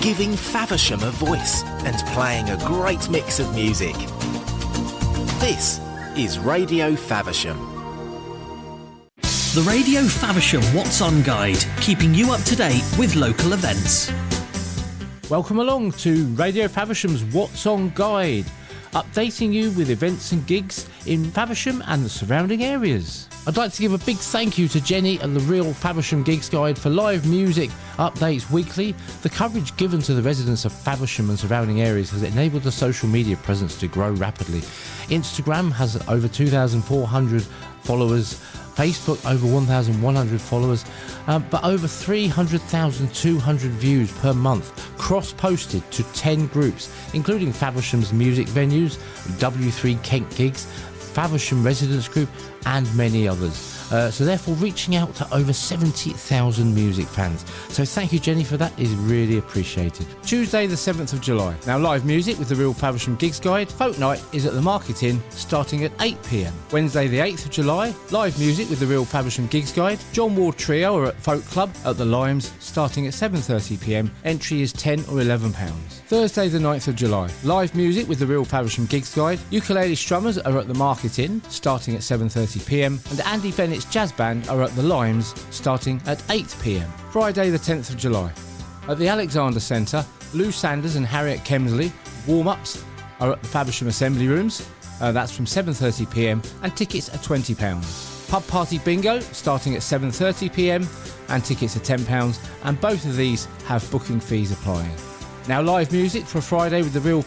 giving Faversham a voice and playing a great mix of music. This is Radio Faversham. The Radio Faversham What's On Guide, keeping you up to date with local events. Welcome along to Radio Faversham's What's On Guide, updating you with events and gigs in Faversham and the surrounding areas. I'd like to give a big thank you to Jenny and the Real Faversham Gigs Guide for live music updates weekly. The coverage given to the residents of Faversham and surrounding areas has enabled the social media presence to grow rapidly. Instagram has over 2,400 followers, Facebook over 1,100 followers, but over 300,200 views per month, cross-posted to 10 groups, including Faversham's music venues, W3 Kent Gigs, Faversham Residents Group, and many others. So therefore reaching out to over 70,000 music fans. So thank you, Jenny, for that. Is really appreciated. Tuesday the 7th of July. Now live music with the Real Faversham Gigs Guide. Folk Night is at the Market Inn starting at 8 p.m. Wednesday the 8th of July. Live music with the Real Faversham Gigs Guide. John Ward Trio are at Folk Club at the Limes starting at 7:30 p.m. Entry is £10 or £11. Thursday the 9th of July. Live music with the Real Faversham Gigs Guide. Ukulele Strummers are at the Market Inn starting at 7:30 p.m. and Andy Bennett's Jazz Band are at the Limes starting at 8 p.m. Friday the 10th of July. At the Alexander Centre, Lou Sanders and Harriet Kemsley warm-ups are at the Faversham Assembly Rooms. That's from 7:30 p.m. and tickets are £20. Pub Party Bingo starting at 7:30 p.m. and tickets are £10, and both of these have booking fees applying. Now live music for Friday with the Real